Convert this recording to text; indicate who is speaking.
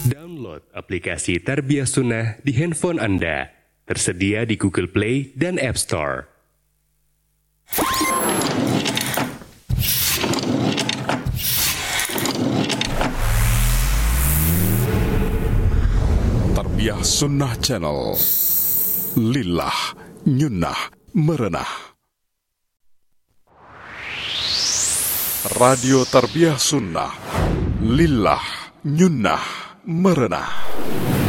Speaker 1: Download aplikasi Tarbiyah Sunnah di handphone Anda. Tersedia di Google Play dan App Store.
Speaker 2: Tarbiyah Sunnah Channel. Lillah, nyunnah, merenah. Radio Tarbiyah Sunnah. Lillah, nyunnah, merenah.